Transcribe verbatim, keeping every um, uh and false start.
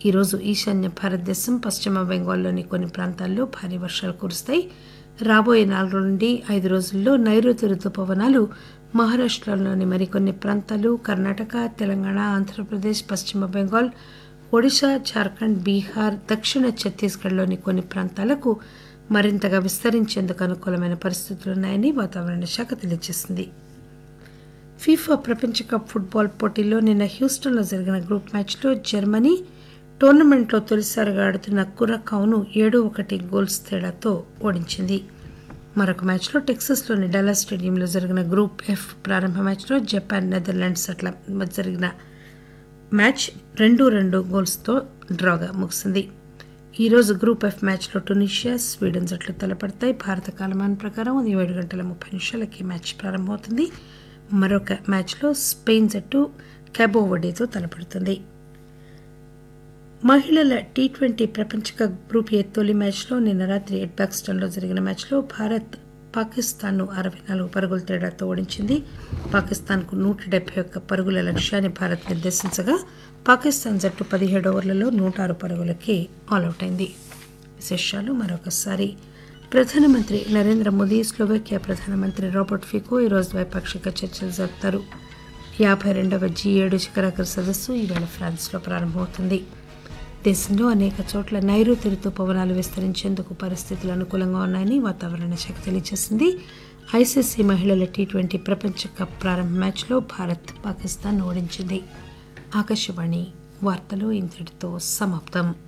ఈరోజు ఈశాన్య భారతదేశం పశ్చిమ బెంగాల్లోని కొన్ని ప్రాంతాల్లో భారీ వర్షాలు కురుస్తాయి. రాబోయే నాలుగు నుండి ఐదు రోజుల్లో నైరుతి రుతుపవనాలు మహారాష్టలోని మరికొన్ని ప్రాంతాలు, కర్ణాటక, తెలంగాణ, ఆంధ్రప్రదేశ్, పశ్చిమ బెంగాల్, ఒడిశా, జార్ఖండ్, బీహార్, దక్షిణ ఛత్తీస్గఢ్లోని కొన్ని ప్రాంతాలకు మరింతగా విస్తరించేందుకు అనుకూలమైన పరిస్థితులున్నాయని వాతావరణ శాఖ తెలియజేసింది. ఫీఫా ప్రపంచ కప్ ఫుట్బాల్ పోటీల్లో నిన్న హ్యూస్టన్లో జరిగిన గ్రూప్ మ్యాచ్లో జర్మనీ టోర్నమెంట్లో తొలిసారిగా ఆడుతున్న కురకావును ఏడు ఒకటి గోల్స్ తేడాతో ఓడించింది. మరొక మ్యాచ్లో టెక్సాస్లోని డల్లాస్ స్టేడియంలో జరిగిన గ్రూప్ ఎఫ్ ప్రారంభ మ్యాచ్లో జపాన్ నెదర్లాండ్స్ అట్ల జరిగిన మ్యాచ్ రెండు రెండు గోల్స్తో డ్రాగా ముగిసింది. ఈరోజు గ్రూప్ ఎఫ్ మ్యాచ్లో టునీషియా, స్వీడన్ జట్లు తలపడతాయి. భారత కాలమానం ప్రకారం ఉదయం ఏడు గంటల ముప్పై నిమిషాలకి మ్యాచ్ ప్రారంభమవుతుంది. మరొక మ్యాచ్లో స్పెయిన్ జట్టు క్యాబో వడేతో తలపడుతుంది. మహిళల టీ ట్వంటీ ప్రపంచ కప్ గ్రూప్ ఏ తొలి మ్యాచ్లో నిన్న రాత్రి ఎడ్బాక్స్టన్లో జరిగిన మ్యాచ్లో భారత్ పాకిస్తాన్ను అరవై నాలుగు పరుగుల తేడాతో ఓడించింది. పాకిస్తాన్కు నూట డెబ్బై ఒక్క పరుగుల లక్ష్యాన్ని భారత్ నిర్దేశించగా పాకిస్తాన్ జట్టు పదిహేడు ఓవర్లలో నూట ఆరు పరుగులకి ఆలౌట్ అయింది. విశేషాలు మరొకసారి. ప్రధానమంత్రి నరేంద్ర మోదీ స్లోవేకియా ప్రధానమంత్రి రాబర్ట్ ఫికో ఈరోజు ద్వైపాక్షిక చర్చలు జరుపుతారు. యాభై రెండవ జీ ఏడు శిఖరాగ్ర సదస్సు ఈవేళ ఫ్రాన్స్లో ప్రారంభమవుతుంది. దేశంలో అనేక చోట్ల నైరుతి రుతుపవనాలు విస్తరించేందుకు పరిస్థితులు అనుకూలంగా ఉన్నాయని వాతావరణ శాఖ తెలియజేసింది. ఐసీసీ మహిళల టీ ట్వంటీ ప్రపంచ కప్ ప్రారంభ మ్యాచ్లో భారత్ పాకిస్తాన్ ఓడించింది. ఆకాశవాణి వార్తలు ఇంతటితో సమాప్తం.